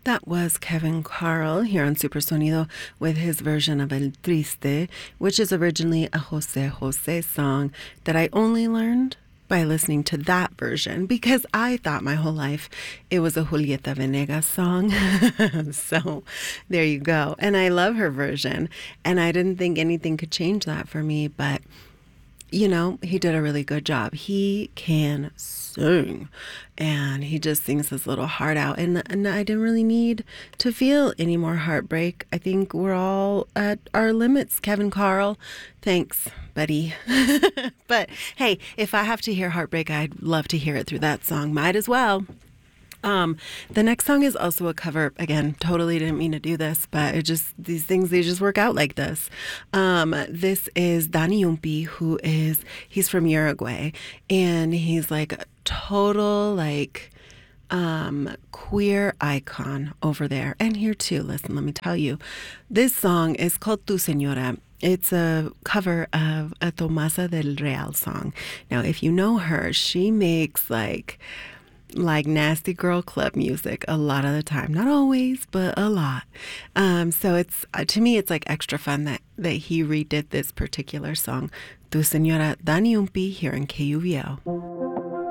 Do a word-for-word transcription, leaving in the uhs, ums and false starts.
That was Kevin Carl here on Supersonido with his version of El Triste, which is originally a Jose Jose song that I only learned by listening to that version because I thought my whole life it was a Julieta Venegas song. So there you go. And I love her version. And I didn't think anything could change that for me, but you know, he did a really good job. He can sing and he just sings his little heart out. And, and I didn't really need to feel any more heartbreak. I think we're all at our limits, Kevin Carl. Thanks, buddy. But hey, if I have to hear heartbreak, I'd love to hear it through that song. Might as well. Um, the next song is also a cover. Again, totally didn't mean to do this, but it just, these things, they just work out like this. Um, this is Danny Umpi, who is, he's from Uruguay, and he's like a total, like, um, queer icon over there. And here too, listen, let me tell you, this song is called Tu Señora. It's a cover of a Tomasa del Real song. Now, if you know her, she makes like, like nasty girl club music a lot of the time. Not always, but a lot. Um, so it's, uh, to me, it's like extra fun that, that he redid this particular song. Tu Señora, Danny Umpi here in K U V L.